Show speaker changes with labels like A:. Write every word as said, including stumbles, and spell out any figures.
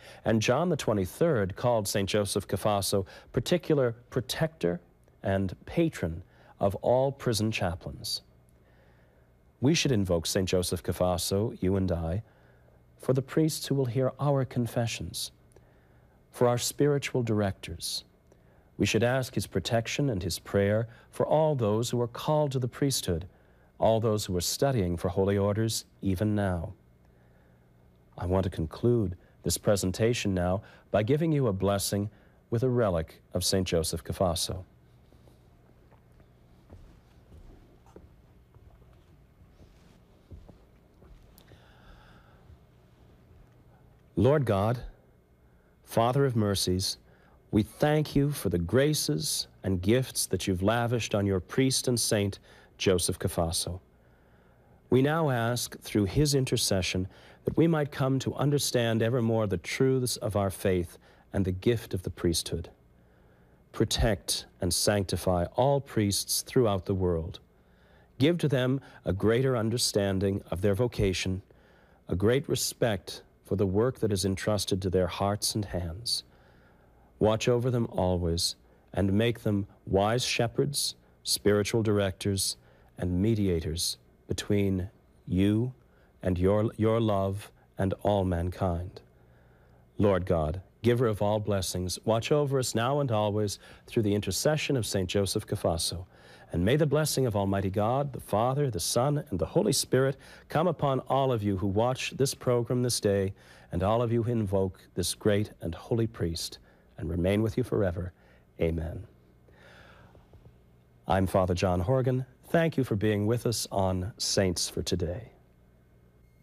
A: And John the twenty-third called Saint Joseph Cafasso particular protector and patron of all prison chaplains. We should invoke Saint Joseph Cafasso, you and I, for the priests who will hear our confessions, for our spiritual directors. We should ask his protection and his prayer for all those who are called to the priesthood, all those who are studying for holy orders even now. I want to conclude this presentation now by giving you a blessing with a relic of Saint Joseph Cafasso. Lord God, Father of mercies, we thank you for the graces and gifts that you've lavished on your priest and saint, Joseph Cafasso. We now ask, through his intercession, that we might come to understand ever more the truths of our faith and the gift of the priesthood. Protect and sanctify all priests throughout the world. Give to them a greater understanding of their vocation, a great respect for the work that is entrusted to their hearts and hands. Watch over them always and make them wise shepherds, spiritual directors, and mediators between you and your, your love and all mankind. Lord God, giver of all blessings, watch over us now and always through the intercession of Saint Joseph Cafasso. And may the blessing of Almighty God, the Father, the Son, and the Holy Spirit come upon all of you who watch this program this day, and all of you who invoke this great and holy priest, and remain with you forever. Amen. I'm Father John Horgan. Thank you for being with us on Saints for Today.